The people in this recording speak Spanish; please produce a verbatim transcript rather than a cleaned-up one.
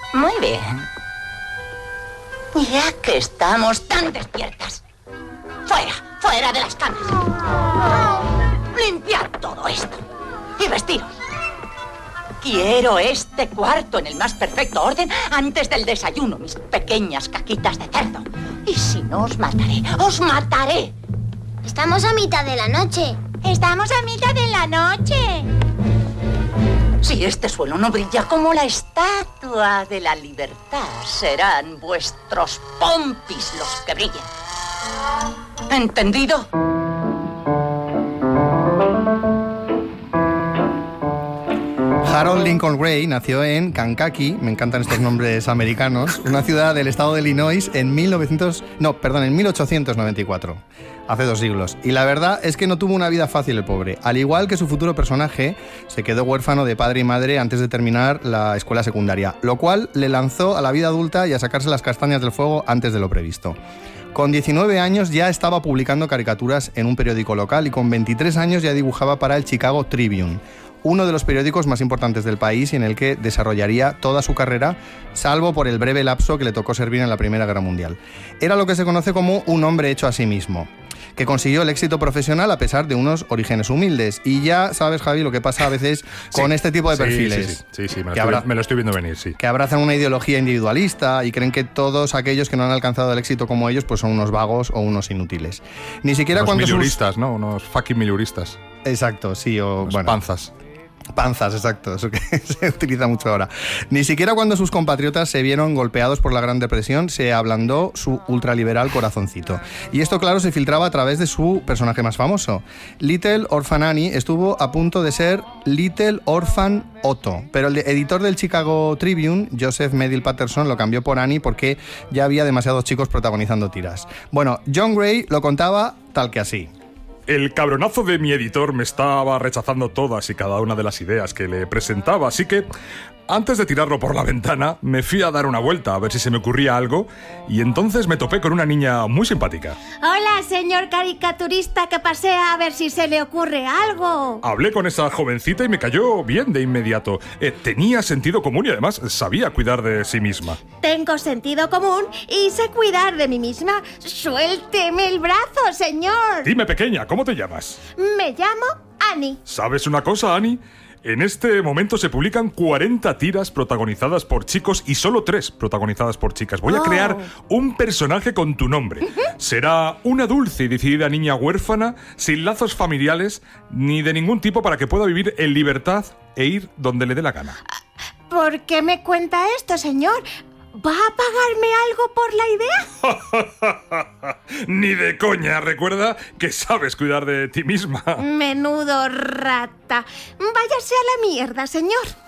Muy bien. Ya que estamos tan despiertas, fuera, fuera de las camas. Limpiad todo esto y vestiros. Quiero este cuarto en el más perfecto orden antes del desayuno, mis pequeñas caquitas de cerdo. Y si no, os mataré, os mataré. Estamos a mitad de la noche. Estamos a mitad de la noche. Si este suelo no brilla como la estatua de la libertad, serán vuestros pompis los que brillen. ¿Entendido? Harold Lincoln Gray nació en Kankakee, me encantan estos nombres americanos, una ciudad del estado de Illinois en mil novecientos, no, perdón, en mil ochocientos noventa y cuatro, hace dos siglos. Y la verdad es que no tuvo una vida fácil el pobre. Al igual que su futuro personaje, se quedó huérfano de padre y madre antes de terminar la escuela secundaria, lo cual le lanzó a la vida adulta y a sacarse las castañas del fuego antes de lo previsto. Con diecinueve años ya estaba publicando caricaturas en un periódico local y con veintitrés años ya dibujaba para el Chicago Tribune, uno de los periódicos más importantes del país y en el que desarrollaría toda su carrera, salvo por el breve lapso que le tocó servir en la Primera Guerra Mundial. Era lo que se conoce como un hombre hecho a sí mismo, que consiguió el éxito profesional a pesar de unos orígenes humildes. Y ya sabes, Javi, lo que pasa a veces con sí, este tipo de sí, perfiles. Sí, sí, sí, sí me, lo que estoy, abra- me lo estoy viendo venir, sí. Que abrazan una ideología individualista y creen que todos aquellos que no han alcanzado el éxito como ellos pues son unos vagos o unos inútiles. Ni siquiera unos cuando miluristas, sus... ¿no? Unos fucking miluristas. Exacto, sí, o Unos bueno, panzas. Panzas, exacto, eso que se utiliza mucho ahora. Ni siquiera cuando sus compatriotas se vieron golpeados por la Gran Depresión se ablandó su ultraliberal corazoncito. Y esto, claro, se filtraba a través de su personaje más famoso. Little Orphan Annie estuvo a punto de ser Little Orphan Otto, pero el editor del Chicago Tribune, Joseph Medill Patterson, lo cambió por Annie porque ya había demasiados chicos protagonizando tiras. Bueno, John Gray lo contaba tal que así. El cabronazo de mi editor me estaba rechazando todas y cada una de las ideas que le presentaba, así que antes de tirarlo por la ventana me fui a dar una vuelta a ver si se me ocurría algo y entonces me topé con una niña muy simpática. Hola, señor caricaturista que pasea a ver si se le ocurre algo. Hablé con esa jovencita y me cayó bien de inmediato. Eh, tenía sentido común y además sabía cuidar de sí misma. Tengo sentido común y sé cuidar de mí misma. Suélteme el brazo, señor. Dime, pequeña, ¿cómo te llamas? Me llamo Annie. ¿Sabes una cosa, Annie? En este momento se publican cuarenta tiras protagonizadas por chicos y solo tres protagonizadas por chicas. Voy a crear un personaje con tu nombre. Será una dulce y decidida niña huérfana, sin lazos familiares ni de ningún tipo para que pueda vivir en libertad e ir donde le dé la gana. ¿Por qué me cuenta esto, señor? ¿Va a pagarme algo por la idea? Ni de coña, recuerda que sabes cuidar de ti misma. Menudo rata. Váyase a la mierda, señor.